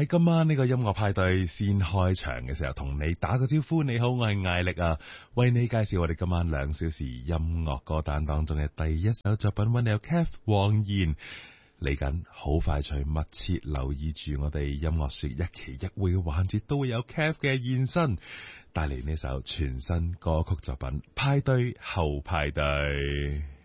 喺今晚呢個音樂派對先開場嘅時候，同你打個招呼。你好，我係艾力啊，為你介紹我哋今晚2小時音樂歌單當中嘅第一首作品，揾你有 Kev 黃妍嚟緊，好快脆，密切留意住我哋音樂說一期一會嘅環節，都會有 Kev 嘅現身，帶嚟呢首全新歌曲作品《派對後派對》。